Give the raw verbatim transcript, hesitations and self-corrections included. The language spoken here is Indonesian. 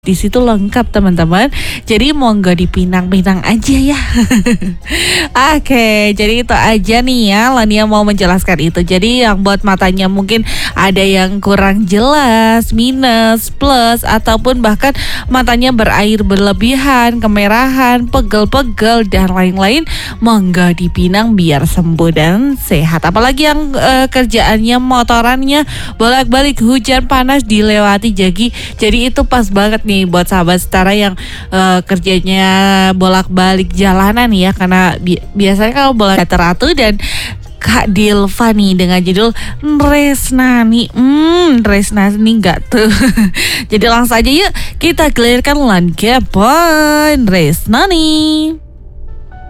Di situ lengkap teman-teman. Jadi monggo dipinang-pinang aja ya. Oke, jadi itu aja nih ya Lania mau menjelaskan itu. Jadi yang buat matanya mungkin ada yang kurang jelas, minus, plus, ataupun bahkan matanya berair berlebihan, kemerahan, pegel-pegel dan lain-lain, monggo dipinang biar sembuh dan sehat. Apalagi yang uh, kerjaannya motorannya bolak-balik hujan panas dilewati jadi jadi itu pas banget nih buat sahabat setara yang uh, kerjanya bolak-balik jalanan ya, karena bi- biasanya kalau bolak teratu dan Kak Dilva nih dengan judul Resnani. Hmm, Resnani enggak tuh. Jadi langsung aja yuk kita clearkan lan kepoin Resnani.